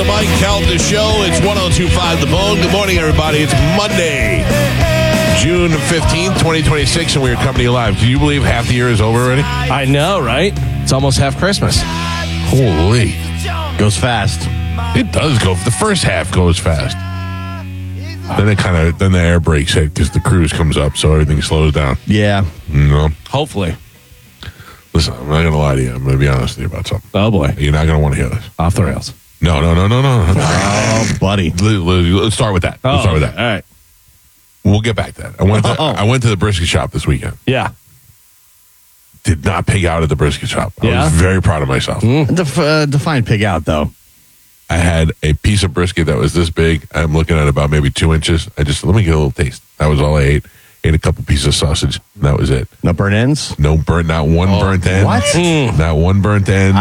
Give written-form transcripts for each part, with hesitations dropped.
Mike Calta Show. It's 102.5 The Bone. Good morning, everybody. It's Monday, June 15th, 2026, and we are coming to you live. Do you believe half the year is over already? I know, right? It's almost half Christmas. Holy. Goes fast. It does go. The first half goes fast. Then the air brakes hit because the cruise comes up, so everything slows down. Yeah. No. Hopefully. Listen, I'm not going to lie to you. I'm going to be honest with you about something. Oh, boy. You're not going to want to hear this. Off the rails. No. Oh, buddy. Let's start with that. Let's start with that. All right. We'll get back to that. I went to the brisket shop this weekend. Yeah. Did not pig out at the brisket shop. I Yeah? was very proud of myself. Define pig out, though. I had a piece of brisket that was this big. I'm looking at about maybe 2 inches. Let me get a little taste. That was all I ate. Ate a couple pieces of sausage. And that was it. No burnt ends? Not one burnt end. What? Not one burnt end.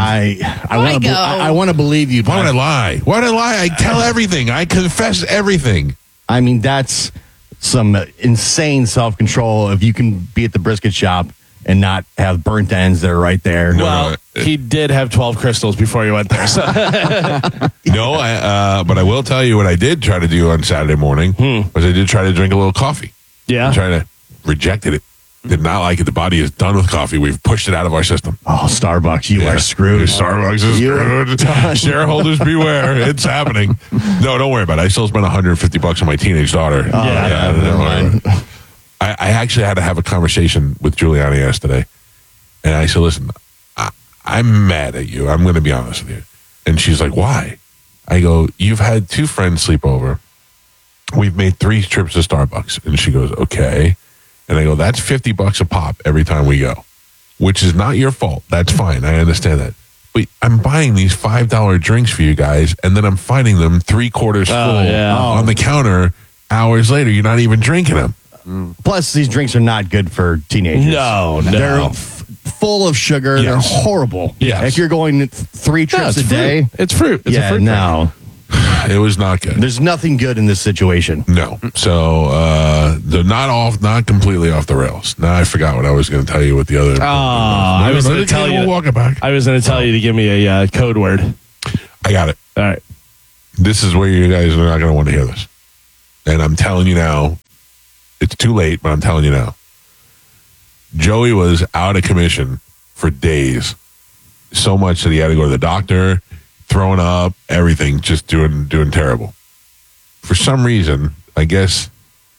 I want to believe you. Why would I lie? Why would I lie? I tell everything. I confess everything. I mean, that's some insane self-control if you can be at the brisket shop and not have burnt ends that are right there. Well, he did have 12 crystals before he went there. So. No, but I will tell you what I did try to do on Saturday morning was I did try to drink a little coffee. Yeah. I tried to rejected it. Did not like it. The body is done with coffee. We've pushed it out of our system. Oh, Starbucks, you are screwed. Starbucks is screwed. Shareholders beware. It's happening. No, don't worry about it. I still spent $150 on my teenage daughter. Never mind. I actually had to have a conversation with Giuliani yesterday. And I said, listen, I'm mad at you. I'm going to be honest with you. And she's like, why? I go, you've had 2 friends sleep over. We've made 3 trips to Starbucks. And she goes, okay. And I go, that's $50 a pop every time we go, which is not your fault. That's fine. I understand that. But I'm buying these $5 drinks for you guys, and then I'm finding them 3/4 full on the counter hours later. You're not even drinking them. Plus, these drinks are not good for teenagers. No. They're full of sugar. Yes. They're horrible. Yes. If you're going 3 trips a it's day. fruit. It's fruit. It's a fruit no. It was not good. There's nothing good in this situation. No. So they're not completely off the rails. Now I forgot what I was going to tell you with the other. I was going to tell you. We'll walk it back. I was going to tell you to give me a code word. I got it. All right. This is where you guys are not going to want to hear this. And I'm telling you now, it's too late, but I'm telling you now. Joey was out of commission for days. So much that he had to go to the doctor, throwing up, everything, just doing terrible. For some reason, I guess,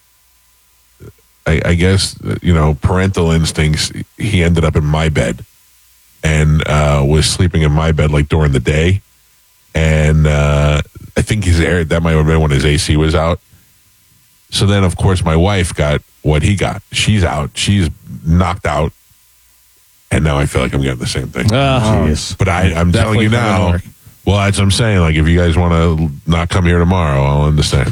parental instincts, he ended up in my bed and was sleeping in my bed like during the day. And I think that might have been when his AC was out. So then, of course, my wife got what he got. She's out. She's knocked out. And now I feel like I'm getting the same thing. But I'm telling you now. Well, that's what I'm saying. Like, if you guys want to not come here tomorrow, I'll understand.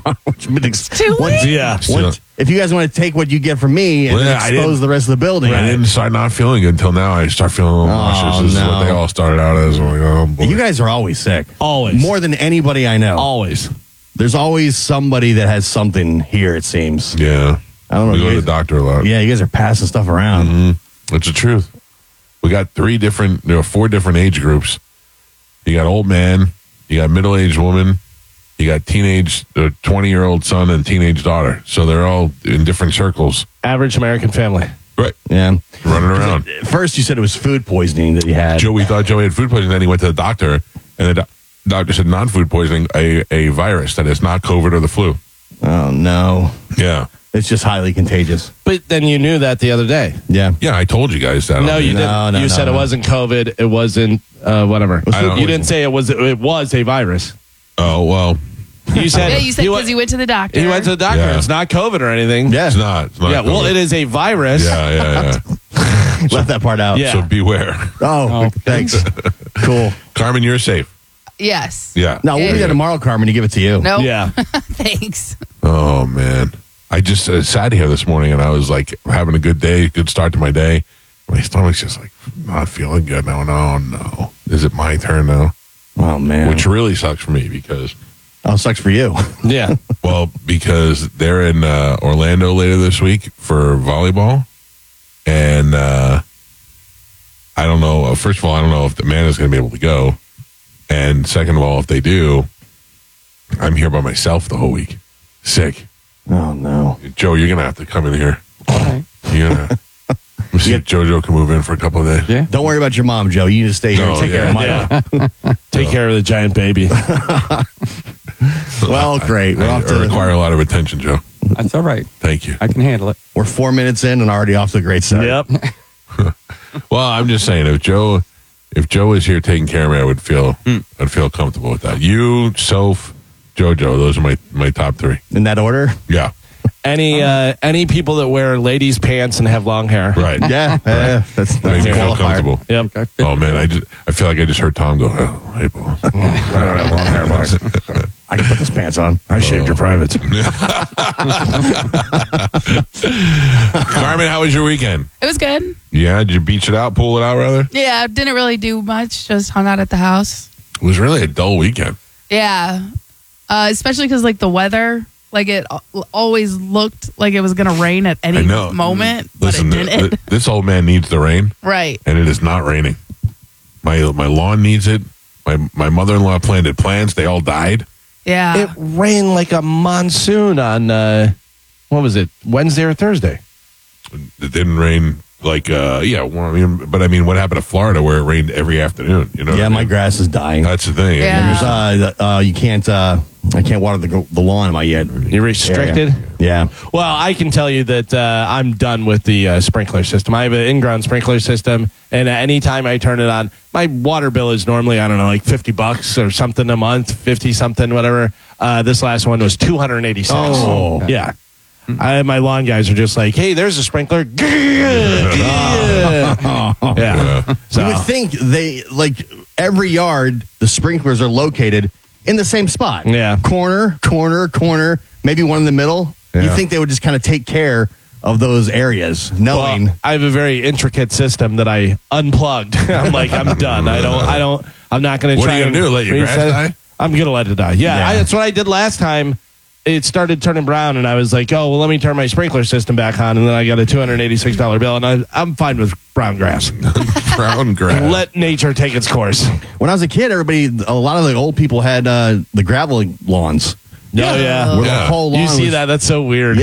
Too late? Yeah. If you guys want to take what you get from me and expose the rest of the building. I didn't start not feeling good until now. I start feeling a little nauseous. This is what they all started out as. I'm like, oh, boy. You guys are always sick. Always. More than anybody I know. Always. There's always somebody that has something here, it seems. Yeah. I don't know. We go to the doctor a lot. Yeah, you guys are passing stuff around. Mm-hmm. That's the truth. We got 4 different age groups. You got old man, you got middle-aged woman, you got teenage, 20-year-old son and teenage daughter. So they're all in different circles. Average American family. Right. Yeah. Running around. First, you said it was food poisoning that you had. We thought Joey had food poisoning. Then he went to the doctor, and the doctor said non-food poisoning, a virus that is not COVID or the flu. Oh, no. Yeah. It's just highly contagious. But then you knew that the other day. Yeah. Yeah, I told you guys that. No, you didn't. You said it wasn't COVID. It wasn't whatever. You didn't say it was a virus. Oh, well. You said because you went to the doctor. He went to the doctor. Yeah. It's not COVID or anything. Yeah. It's not Yeah, well, COVID. it is a virus. Yeah. Left that part out. Yeah. So beware. Oh, thanks. Cool. Carmen, you're safe. Yes. Yeah. No, we'll be there tomorrow, Carmen, to give it to you. No. Yeah. Thanks. Oh, man. I just sat here this morning and I was like having a good day, good start to my day. My stomach's just like not feeling good now. No. Is it my turn now? Oh, man. Which really sucks for me because... Oh, sucks for you. Yeah. Well, because they're in Orlando later this week for volleyball. And I don't know. First of all, I don't know if Amanda's going to be able to go. And second of all, if they do, I'm here by myself the whole week. Sick. Oh, no. Joe, you're going to have to come in here. Okay. You're going to... We'll see if JoJo can move in for a couple of days. Yeah. Don't worry about your mom, Joe. You just stay here and take care of Maya. Take care of the giant baby. Well, great. We're I off to require a lot of attention, Joe. That's all right. Thank you. I can handle it. We're 4 minutes in and already off to a great start. Yep. Well, I'm just saying, if Joe was here taking care of me, I'd feel comfortable with that. You, Soph, JoJo, those are my top three. In that order? Yeah. Any people that wear ladies' pants and have long hair. Right. Yeah. That's Make me feel qualifier. comfortable. Yep. Oh man, I feel like I just heard Tom go, oh, hey, boss. I don't have long hair, boss. I can put those pants on. I shaved your privates. Carmen, how was your weekend? It was good. Yeah, did you beach it out, pull it out rather? Yeah, didn't really do much. Just hung out at the house. It was really a dull weekend. Yeah, especially because like the weather, like it always looked like it was gonna rain at any moment, but Listen, it didn't. this old man needs the rain, Right. and it is not raining. My lawn needs it. My mother-in-law planted plants. They all died. Yeah. It rained like a monsoon on, what was it, Wednesday or Thursday? It didn't rain like, what happened to Florida where it rained every afternoon? You know? Yeah, what I my mean? grass is dying. That's the thing. Yeah. You can't. I can't water the lawn in my yard. You're restricted? Yeah. Well, I can tell you that I'm done with the sprinkler system. I have an in-ground sprinkler system, and any time I turn it on, my water bill is normally, I don't know, like $50 or something a month, 50 something, whatever. This last one was $286. Oh. Yeah. My lawn guys are just like, hey, there's a sprinkler. Yeah. So, You would think every yard, the sprinklers are located in the same spot. Yeah. Corner, maybe one in the middle. Yeah. You think they would just kind of take care of those areas, knowing. well, I have a very intricate system that I unplugged. I'm like, I'm done. I'm not going to What try are you gonna and do, let your grass reset it. die? I'm going to let it die. Yeah, Yeah. that's what I did last time. It started turning brown, and I was like, oh, well, let me turn my sprinkler system back on, and then I got a $286 bill, and I'm fine with brown grass. Brown grass. Let nature take its course. When I was a kid, a lot of the old people had the gravel lawns. Oh, yeah. Where Yeah. the whole lawn You see was- that? That's so weird.